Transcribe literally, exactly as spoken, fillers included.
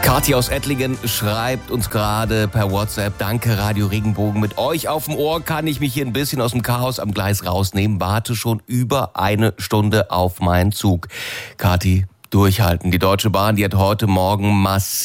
Kathi aus Ettlingen schreibt uns gerade per WhatsApp: Danke, Radio Regenbogen. Mit euch auf dem Ohr kann ich mich hier ein bisschen aus dem Chaos am Gleis rausnehmen. Warte schon über eine Stunde auf meinen Zug. Kathi, durchhalten. Die Deutsche Bahn, die hat heute Morgen massiv